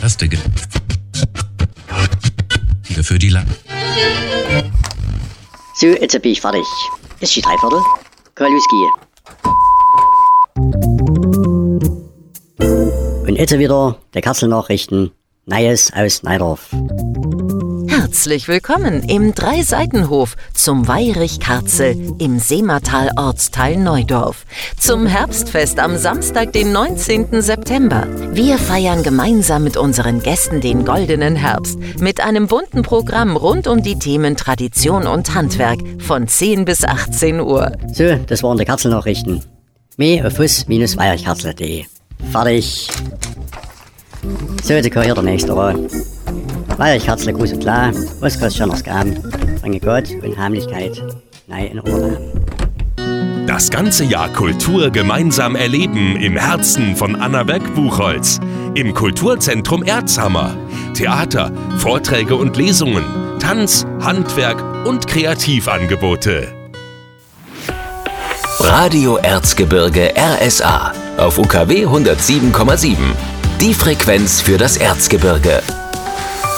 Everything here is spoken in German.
erste für die So, jetzt bin ich fertig. Ist die Dreiviertel? Kann losgehen. Und jetzt wieder der Katzelnachrichten. Neues aus Neidorf. Herzlich willkommen im Dreiseitenhof zum Weirich-Karzel im Seematal Ortsteil Neudorf. Zum Herbstfest am Samstag, den 19. September. Wir feiern gemeinsam mit unseren Gästen den goldenen Herbst mit einem bunten Programm rund um die Themen Tradition und Handwerk von 10 bis 18 Uhr. So, das waren die Katzelnachrichten. Mehr auf fuss-weirichkarzel.de. Fertig. So, jetzt kann hier der nächste ran. Weirichkarzel groß und klar, was kostet schon noch Gaben? Bringe Gott und Heimlichkeit, nein in Urlaub. Das ganze Jahr Kultur gemeinsam erleben im Herzen von Annaberg-Buchholz. Im Kulturzentrum Erzhammer. Theater, Vorträge und Lesungen, Tanz, Handwerk und Kreativangebote. Radio Erzgebirge RSA auf UKW 107,7. Die Frequenz für das Erzgebirge.